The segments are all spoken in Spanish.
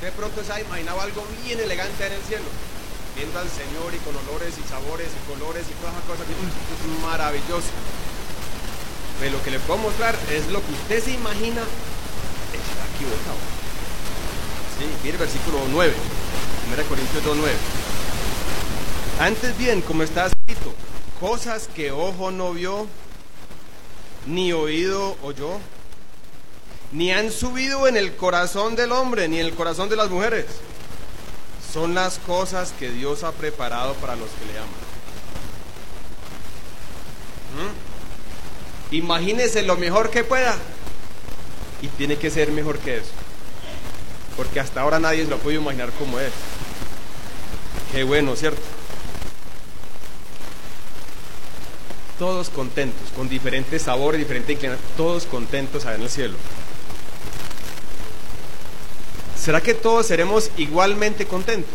De pronto se ha imaginado algo bien elegante en el cielo, viendo al Señor y con olores y sabores y colores y todas esas cosas. Esto es maravilloso. Pero lo que le puedo mostrar es lo que usted se imagina, está equivocado. Sí, mire el versículo 9, 1 Corintios 2:9. Antes bien, como está escrito, cosas que ojo no vio, ni oído oyó, ni han subido en el corazón del hombre, ni en el corazón de las mujeres, son las cosas que Dios ha preparado para los que le aman. Imagínese lo mejor que pueda, y tiene que ser mejor que eso, porque hasta ahora nadie se lo ha podido imaginar como es. Qué bueno, ¿cierto? Todos contentos, con diferentes sabores, diferentes inclinaciones, todos contentos allá en el cielo. ¿Será que todos seremos igualmente contentos?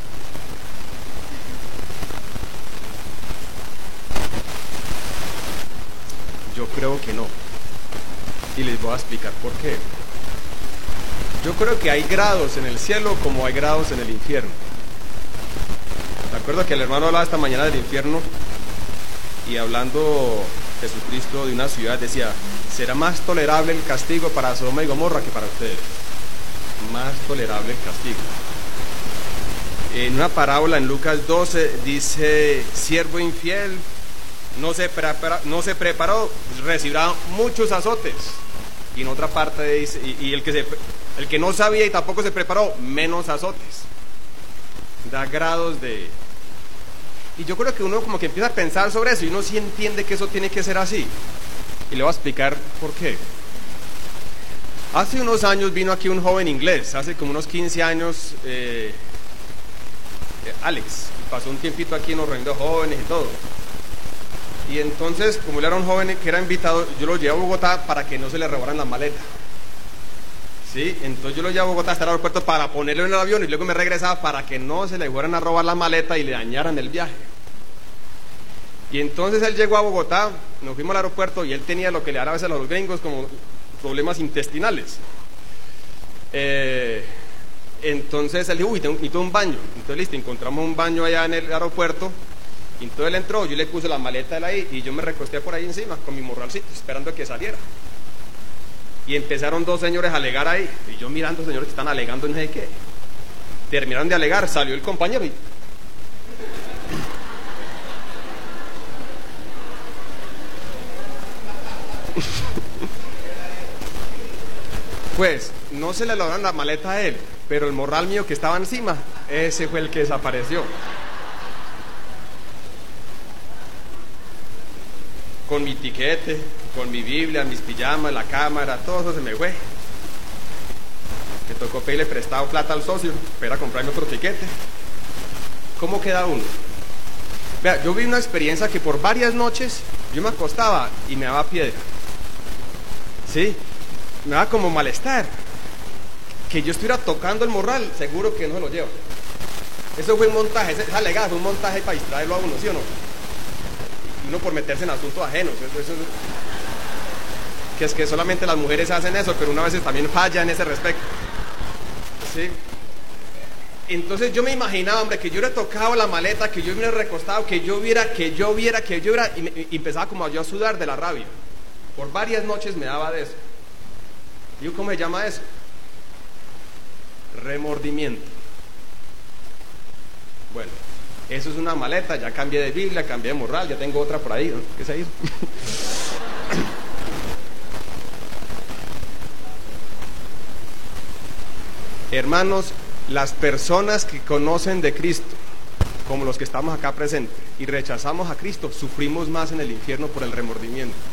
Yo creo que no. Y les voy a explicar por qué. Yo creo que hay grados en el cielo como hay grados en el infierno. Me acuerdo que el hermano hablaba esta mañana del infierno, y hablando Jesucristo de una ciudad decía: será más tolerable el castigo para Sodoma y Gomorra que para ustedes. Más tolerable el castigo. En una parábola en Lucas 12 dice: siervo infiel, no se preparó, recibirá muchos azotes. Y en otra parte dice, y el que no sabía y tampoco se preparó, menos azotes. Da grados de... Y yo creo que uno como que empieza a pensar sobre eso, y uno sí entiende que eso tiene que ser así. Y le voy a explicar por qué. Hace unos años vino aquí un joven inglés, hace como unos 15 años, Alex, pasó un tiempito aquí en los reunidos jóvenes y todo. Y entonces, como él era un joven que era invitado, yo lo llevé a Bogotá para que no se le robaran la maleta. ¿Sí? Entonces yo lo llevé a Bogotá hasta el aeropuerto para ponerlo en el avión, y luego me regresaba para que no se le fueran a robar la maleta y le dañaran el viaje. Y entonces él llegó a Bogotá, nos fuimos al aeropuerto, y él tenía lo que le dan a veces a los gringos como problemas intestinales. Entonces él dijo: uy, necesito un baño. Entonces listo, encontramos un baño allá en el aeropuerto, y entonces él entró, yo le puse la maleta de él ahí, y yo me recosté por ahí encima con mi morralcito, esperando a que saliera. Y empezaron dos señores a alegar ahí, y yo mirando, señores que están alegando no sé qué. Terminaron de alegar, salió el compañero y... Pues no se le lograron la maleta a él, pero el morral mío que estaba encima, ese fue el que desapareció. Con mi tiquete, con mi Biblia, mis pijamas, la cámara, todo eso se me fue. Me tocó pedirle prestado plata al socio para comprarme otro tiquete. ¿Cómo queda uno? Vea, yo vi una experiencia que por varias noches yo me acostaba y me daba piedra. ¿Sí? Me daba como malestar. Que yo estuviera tocando el morral, seguro que no se lo lleva. Eso fue un montaje, esa legada fue un montaje para distraerlo a uno, ¿sí o no? Uno por meterse en asuntos ajenos. Eso, que es que solamente las mujeres hacen eso, pero una vez también falla en ese respecto. ¿Sí? Entonces yo me imaginaba, hombre, que yo hubiera tocado la maleta, que yo hubiera recostado, que yo viera, y empezaba como yo a sudar de la rabia. Por varias noches me daba de eso. ¿Y cómo se llama eso? Remordimiento. Bueno, eso es una maleta, ya cambié de Biblia, cambié de morral, ya tengo otra por ahí, ¿no? ¿Qué se hizo? Hermanos, las personas que conocen de Cristo, como los que estamos acá presentes, y rechazamos a Cristo, sufrimos más en el infierno por el remordimiento.